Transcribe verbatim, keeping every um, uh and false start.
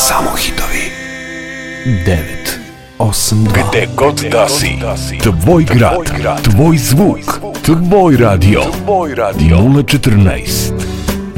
Samo hitovi. devet osam dva. Gde god da si, Tvoj grad, tvoj zvuk, tvoj radio. nula četrnaest.